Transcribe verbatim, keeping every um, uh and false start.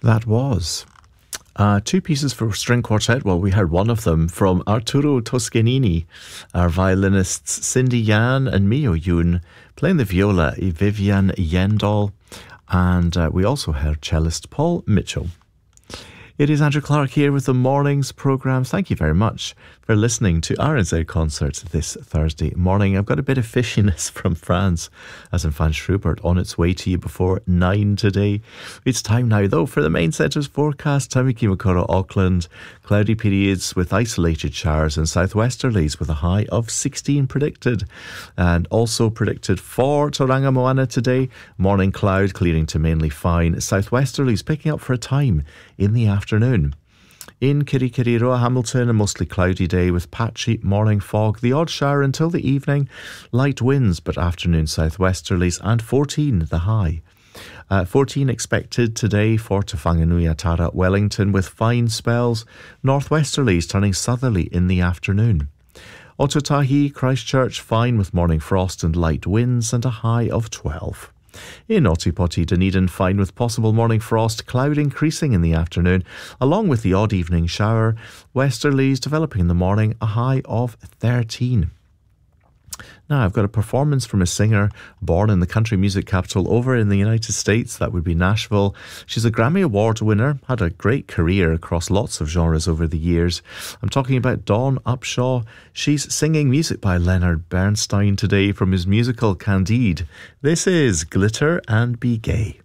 That was uh, two pieces for string quartet. Well, we heard one of them from Arturo Toscanini, our violinists Cindy Yan and Mio Yoon, playing the viola Vivian Yendall, and uh, we also heard cellist Paul Mitchell. It is Andrew Clark here with the morning's programme. Thank you very much for listening to R N Z Concerts this Thursday morning. I've got a bit of fishiness from France, as in Franz Schubert, on its way to you before nine today. It's time now, though, for the main centre's forecast. Tamaki Makura, Auckland, cloudy periods with isolated showers and southwesterlies with a high of sixteen predicted. And also predicted for Tauranga Moana today, morning cloud clearing to mainly fine, southwesterlies picking up for a time in the afternoon. In Kirikiriroa, Hamilton, a mostly cloudy day with patchy morning fog, the odd shower until the evening, light winds but afternoon southwesterlies, and fourteen the high. Uh, fourteen expected today for Te Whanganui, Tara, Wellington, with fine spells, northwesterlies turning southerly in the afternoon. Otautahi, Christchurch, fine with morning frost and light winds and a high of twelve. In Otipoti, Dunedin, fine with possible morning frost, cloud increasing in the afternoon, along with the odd evening shower, westerlies developing in the morning, a high of thirteen. Now, I've got a performance from a singer born in the country music capital over in the United States. That would be Nashville. She's a Grammy Award winner, had a great career across lots of genres over the years. I'm talking about Dawn Upshaw. She's singing music by Leonard Bernstein today from his musical Candide. This is Glitter and Be Gay.